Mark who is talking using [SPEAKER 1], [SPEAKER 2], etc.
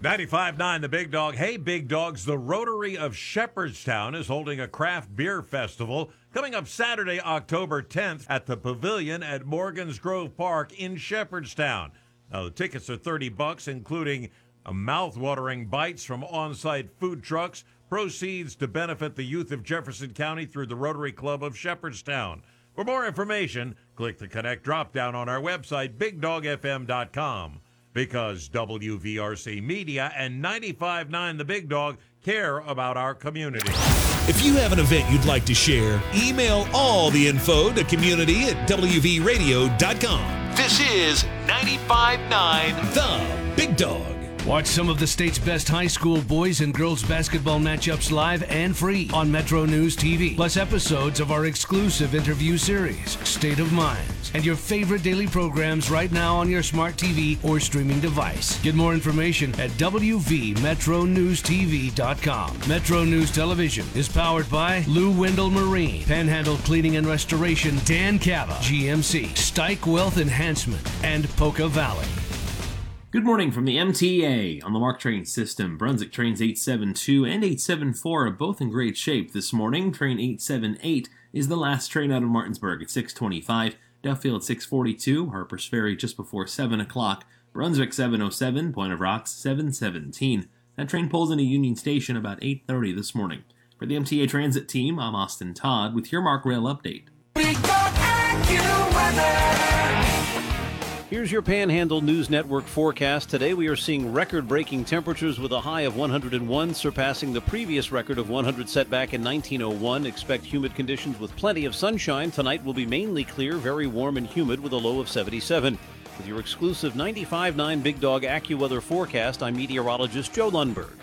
[SPEAKER 1] 95.9 The Big Dog. Hey, Big Dogs, the Rotary of Shepherdstown is holding a craft beer festival coming up Saturday, October 10th at the Pavilion at Morgan's Grove Park in Shepherdstown. Now, the tickets are $30, including mouth-watering bites from on-site food trucks, proceeds to benefit the youth of Jefferson County through the Rotary Club of Shepherdstown. For more information, click the Connect drop-down on our website, BigDogFM.com. Because WVRC Media and 95.9 The Big Dog care about our community.
[SPEAKER 2] If you have an event you'd like to share, email all the info to community@wvradio.com. This is 95.9 The Big Dog.
[SPEAKER 3] Watch some of the state's best high school boys and girls basketball matchups live and free on Metro News TV, plus episodes of our exclusive interview series, State of Minds, and your favorite daily programs right now on your smart TV or streaming device. Get more information at WVMetroNewsTV.com. Metro News Television is powered by Lou Wendell Marine, Panhandle Cleaning and Restoration, Dan Cava, GMC, Stike Wealth Enhancement, and Poca Valley.
[SPEAKER 4] Good morning from the MTA. On the MARC train system, Brunswick trains 872 and 874 are both in great shape this morning. Train 878 is the last train out of Martinsburg at 6:25, Duffield at 6:42, Harpers Ferry just before 7 o'clock, Brunswick 707, Point of Rocks 7:17. That train pulls into Union Station about 8:30 this morning. For the MTA Transit team, I'm Austin Todd with your MARC Rail update.
[SPEAKER 5] Here's your Panhandle News Network forecast. Today we are seeing record-breaking temperatures with a high of 101, surpassing the previous record of 100 set back in 1901. Expect humid conditions with plenty of sunshine. Tonight will be mainly clear, very warm and humid with a low of 77. With your exclusive 95.9 Big Dog AccuWeather forecast, I'm meteorologist Joe Lundberg.